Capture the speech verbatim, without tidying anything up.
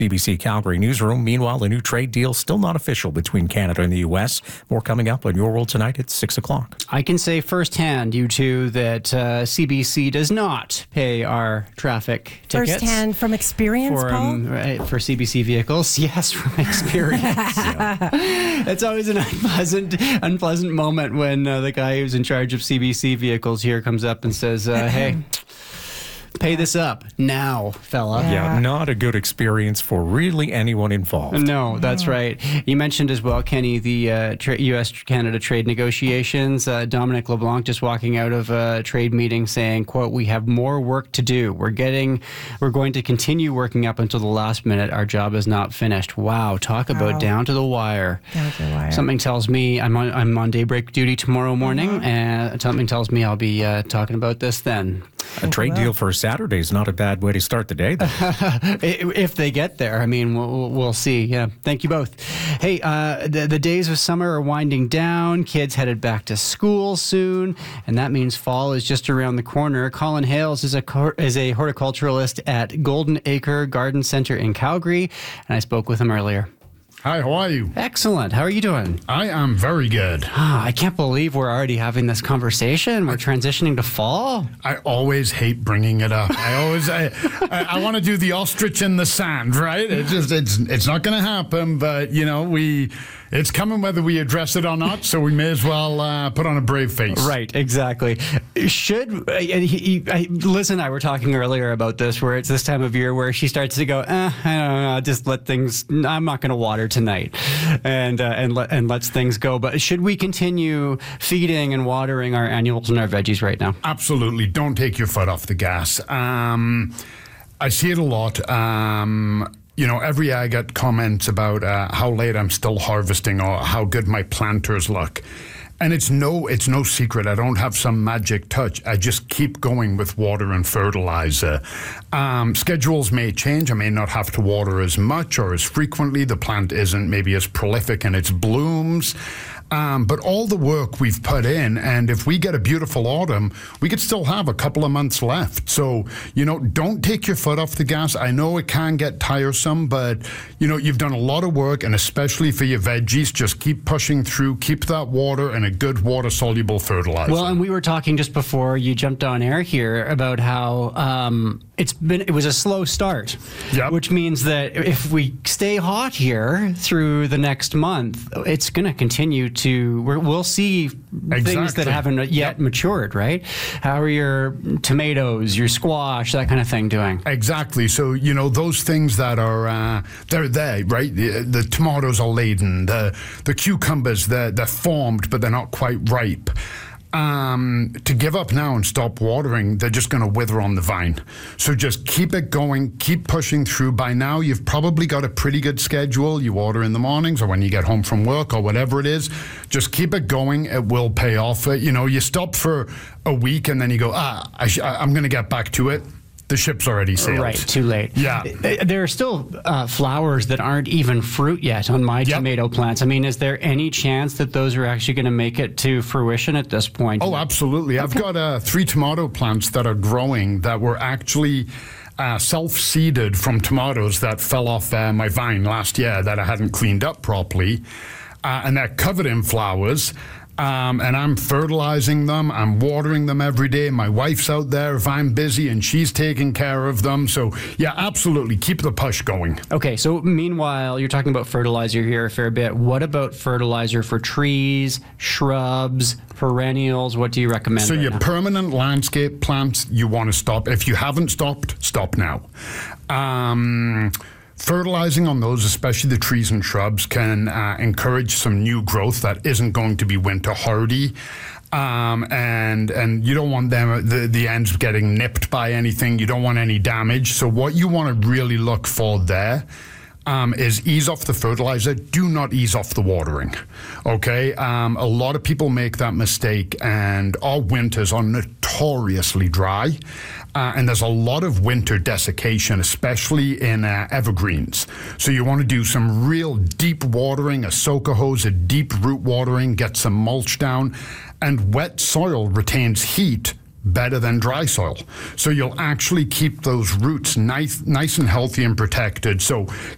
B B C Calgary Newsroom. Meanwhile, a new trade deal still not official between Canada and the U S. More coming up on Your World Tonight at six o'clock. I can say firsthand, you two, that uh, C B C does not pay our traffic tickets. Firsthand from experience, for, Paul? um, right, for C B C vehicles. Yes, from experience. Yeah. It's always an unpleasant, unpleasant moment when uh, the guy who's in charge of C B C vehicles here comes up and says, uh, hey, pay this up now, fella. Yeah. Yeah. Not a good experience for really anyone involved. No, that's right. You mentioned as well, Kenny, the uh, tra- U S Canada trade negotiations. Uh, Dominic LeBlanc just walking out of a trade meeting saying, quote, "We have more work to do. We're getting, we're going to continue working up until the last minute. Our job is not finished." Wow, talk about Wow. down to the wire. Down to the wire. Something tells me I'm on, I'm on daybreak duty tomorrow morning, Uh-huh. and something tells me I'll be uh, talking about this then. A trade deal for Saturday is not a bad way to start the day, though. If they get there, I mean, we'll, we'll see. Yeah, thank you both. Hey, uh, the, the days of summer are winding down. Kids headed back to school soon, and that means fall is just around the corner. Colin Hales is a cor- is a horticulturalist at Golden Acre Garden Center in Calgary, and I spoke with him earlier. Hi, how are you? Excellent. How are you doing? I am very good. Ah, I can't believe we're already having this conversation. We're transitioning to fall. I always hate bringing it up. I always, I, I, I want to do the ostrich in the sand, right? It just, it's, it's not going to happen. But you know, we, it's coming whether we address it or not. So we may as well uh, put on a brave face. Right, exactly. Should uh, he, he, I, Liz and I were talking earlier about this, where it's this time of year where she starts to go, eh, I don't know, just let things. I'm not going to water tonight, and uh, and let and lets things go. But should we continue feeding and watering our annuals and our veggies right now? Absolutely. Don't take your foot off the gas. Um, I see it a lot. Um, You know, every year I get comments about uh, how late I'm still harvesting or how good my planters look. And it's no, it's no secret. I don't have some magic touch. I just keep going with water and fertilizer. Um, schedules may change. I may not have to water as much or as frequently. The plant isn't maybe as prolific in its blooms. Um, but all the work we've put in, and if we get a beautiful autumn, we could still have a couple of months left. So, you know, don't take your foot off the gas. I know it can get tiresome, but, you know, you've done a lot of work, and especially for your veggies, just keep pushing through, keep that water and a good water-soluble fertilizer. Well, and we were talking just before you jumped on air here about how um, it's been, it was a slow start, Yep. which means that if we stay hot here through the next month, it's going to continue to to we're, we'll see things Exactly. that haven't yet Yep. matured, right? How are your tomatoes, your squash, that kind of thing doing? Exactly. So, you know, those things that are, uh, they're there, right? The, the tomatoes are laden. The the cucumbers, they're, they're formed, but they're not quite ripe. Um, to give up now and stop watering, they're just going to wither on the vine. So just keep it going, keep pushing through. By now, you've probably got a pretty good schedule. You water in the mornings or when you get home from work or whatever it is. Just keep it going. It will pay off. You know, you stop for a week and then you go, ah, I sh- I'm going to get back to it. The ship's already sailed. Right, too late. Yeah. There are still uh, flowers that aren't even fruit yet on my Yep. tomato plants. I mean, is there any chance that those are actually going to make it to fruition at this point? Oh, absolutely. I've got uh, three tomato plants that are growing that were actually uh, self-seeded from tomatoes that fell off uh, my vine last year that I hadn't cleaned up properly. Uh, and they're covered in flowers. Um, and I'm fertilizing them. I'm watering them every day. My wife's out there if I'm busy, and she's taking care of them. So, yeah, absolutely. Keep the push going. Okay, so meanwhile, you're talking about fertilizer here a fair bit. What about fertilizer for trees, shrubs, perennials? What do you recommend? So right your now? permanent landscape plants, you want to stop. If you haven't stopped, stop now. Um... Fertilizing on those, especially the trees and shrubs, can uh, encourage some new growth that isn't going to be winter hardy. Um, and and you don't want them the, the ends getting nipped by anything. You don't want any damage. So what you want to really look for there Um, is ease off the fertilizer. Do not ease off the watering. Okay? Um, a lot of people make that mistake, and our winters are notoriously dry. Uh, and there's a lot of winter desiccation, especially in uh, evergreens. So you want to do some real deep watering, a soaker hose, a deep root watering, get some mulch down. And wet soil retains heat better than dry soil. So you'll actually keep those roots nice nice and healthy and protected. So